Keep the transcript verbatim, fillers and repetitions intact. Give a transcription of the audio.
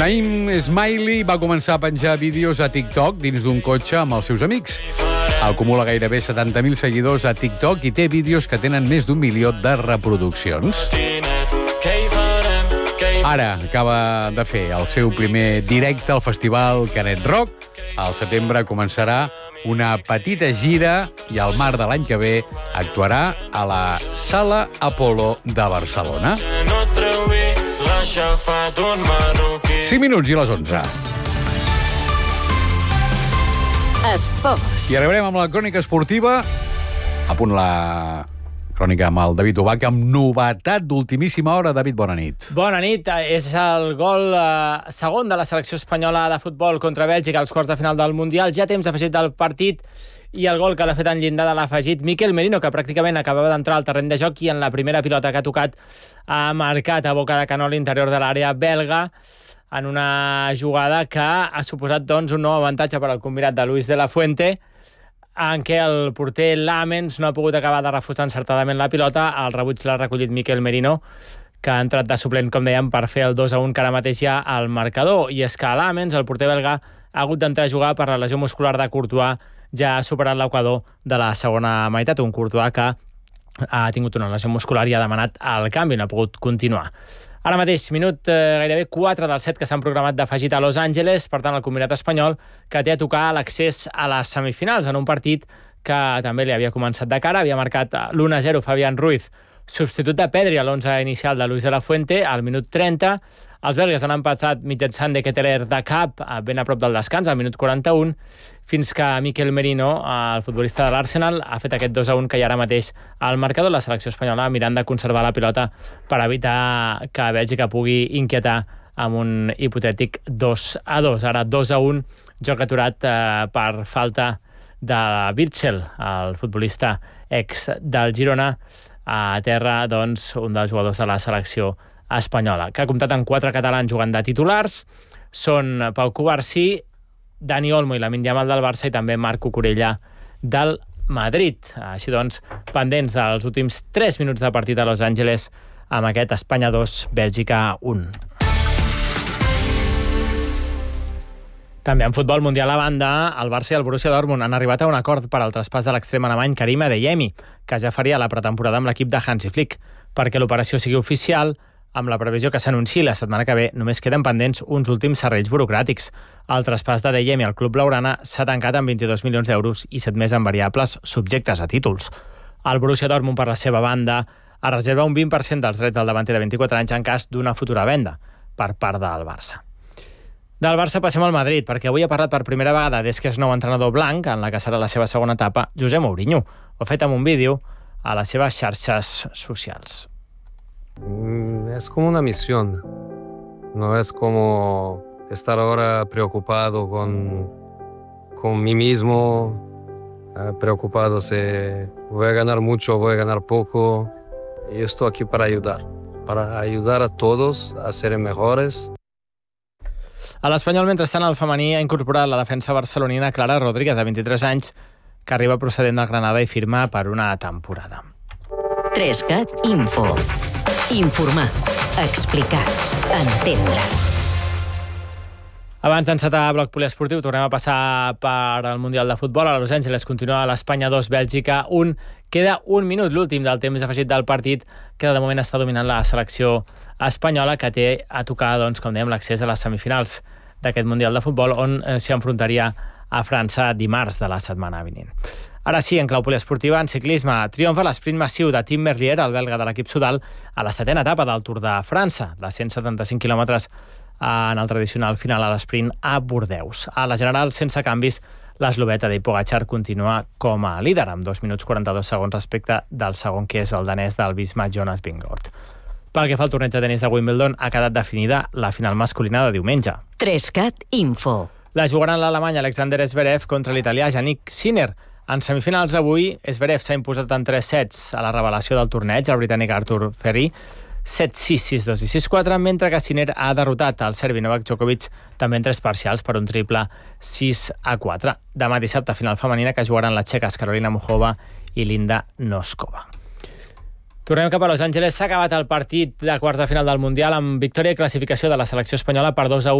Naim Smiley va començar a penjar vídeos a TikTok dins d'un cotxe amb els seus amics. Acumula gairebé setanta mil seguidors a TikTok i té vídeos que tenen més d'un milió de reproduccions. Ara acaba de fer el seu primer directe al festival Canet Rock. Al setembre començarà una petita gira i al març de l'any que ve actuarà a la Sala Apolo de Barcelona. cinc minuts i les onze. Esports. I arribarem amb la crònica esportiva. A punt la crònica amb el David Ubach, amb novetat d'ultimíssima hora. David, bona nit. Bona nit. És el gol eh, segon de la selecció espanyola de futbol contra Bèlgica als quarts de final del Mundial. Ja temps afegit del partit i el gol que l'ha fet en llindar l'ha afegit Mikel Merino, que pràcticament acabava d'entrar al terreny de joc i en la primera pilota que ha tocat ha marcat a boca de canó a l'interior de l'àrea belga en una jugada que ha suposat doncs, un nou avantatge per al combinat de Luis de la Fuente, en què el porter Lamens no ha pogut acabar de refusar encertadament la pilota. El rebuig l'ha recollit Mikel Merino, que ha entrat de suplent, com dèiem, per fer el dos a un que ara mateix hi ha al marcador. I és que Lamens, el porter belga, ha hagut d'entrar a jugar per la lesió muscular de Courtois. Ja ha superat l'equador de la segona meitat, un Courtois que ha tingut una lesió muscular i ha demanat el canvi, no ha pogut continuar. Ara mateix, minut eh, gairebé quatre del set que s'han programat d'afegit a Los Angeles, per tant el combinat espanyol que té a tocar l'accés a les semifinals en un partit que també li havia començat de cara. Havia marcat l'u a zero Fabián Ruiz, substitut de Pedri a l'onze inicial de Luis de la Fuente, al minut trenta. Els belgues han empatat mitjançant de Ketteler de cap, ben a prop del descans, al minut quaranta-un, fins que Mikel Merino, el futbolista de l'Arsenal, ha fet aquest dos a un que hi ha ara mateix al marcador. La selecció espanyola mirant de conservar la pilota per evitar que Bèlgica pugui inquietar amb un hipotètic dos a dos. Ara dos a un, joc aturat eh, per falta de Virgil, el futbolista ex del Girona. A terra, doncs, un dels jugadors de la selecció espanyola, que ha comptat amb quatre catalans jugant de titulars. Són Pau Cubarsí, Dani Olmo i Lamine Yamal del Barça i també Marc Cucurella del Madrid. Així doncs, pendents dels últims tres minuts de partit a Los Angeles amb aquest Espanya dos, Bèlgica un. També en futbol mundial a banda, el Barça i el Borussia Dortmund han arribat a un acord per al traspàs de l'extrem alemany Karim Adeyemi, que ja faria la pretemporada amb l'equip de Hansi Flick. Perquè l'operació sigui oficial, amb la previsió que s'anunciï la setmana que ve, només queden pendents uns últims serrells burocràtics. El traspàs d'Adeyemi al club blaugrana s'ha tancat amb vint-i-dos milions d'euros i set més en variables subjectes a títols. El Borussia Dortmund, per la seva banda, es reserva un vint per cent dels drets del davanter de vint-i-quatre anys en cas d'una futura venda per part del Barça. Del Barça passem al Madrid, perquè avui ha parlat per primera vegada des que és nou entrenador blanc, en la que serà la seva segona etapa, José Mourinho. Ho ha fet amb un vídeo a les seves xarxes socials. Es como una misión. No es como estar ahora preocupado con, con mí mismo, eh, preocupado si voy a ganar mucho o voy a ganar poco. Yo estoy aquí para ayudar, para ayudar a todos a ser mejores. A l'Espanyol, mentrestant, el femení ha incorporat la defensa barcelonina Clara Rodríguez, de vint-i-tres anys, que arriba procedent del Granada i firma per una temporada. tres cat Info. Informar, explicar, entendre. Abans d'encetar bloc poliesportiu, tornem a passar per al Mundial de Futbol. A Los Angeles continua l'Espanya dos, Bèlgica un. Queda un minut, l'últim del temps afegit del partit, que de moment està dominant la selecció espanyola, que té a tocar, doncs, com dèiem, l'accés a les semifinals d'aquest Mundial de Futbol, on eh, s'hi enfrontaria a França dimarts de la setmana vinent. Ara sí, en clau poliesportiva, en ciclisme, triomfa l'esprint massiu de Tim Merlier, el belga de l'equip Sudal, a la setena etapa del Tour de França, de cent setanta-cinc quilòmetres en el tradicional final a l'esprint a Bordeus. A la general, sense canvis, l'eslovè Tadej Pogačar continua com a líder, amb dos minuts quaranta-dos segons respecte del segon, que és el danès del Visma, Jonas Vingegaard. Pel que fa al torneig de tenis de Wimbledon, ha quedat definida la final masculina de diumenge. tres cat Info. La jugaran l'alemany Alexander Zverev contra l'italià Jannik Sinner. En semifinals avui, Zverev s'ha imposat en tres sets a la revelació del torneig, el britànic Arthur Ferry, set sis, sis dos i sis quatre, mentre que Sinner ha derrotat el serbi Novak Djokovic també en tres parcials per un triple sis a quatre. Demà dissabte, final femenina, que jugaran les txeques Carolina Muchova i Linda Noskova. Tornem cap a Los Angeles. S'ha acabat el partit de quarts de final del Mundial amb victòria i classificació de la selecció espanyola per dos a un